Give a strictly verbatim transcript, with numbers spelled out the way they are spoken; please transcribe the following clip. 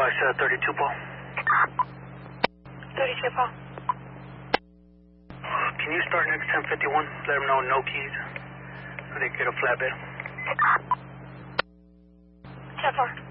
Rush, uh, thirty-two, Paul. thirty-two, Paul. Can you start next ten fifty-one? Let them know no keys. So they get a flatbed. ten four.